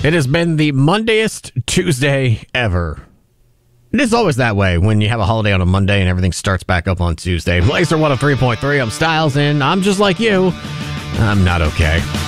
It has been the Mondayest Tuesday ever. It is always that way when you have a holiday on a Monday and everything starts back up on Tuesday. Blazer 103.3. I'm Styles, and I'm just like you. I'm not okay.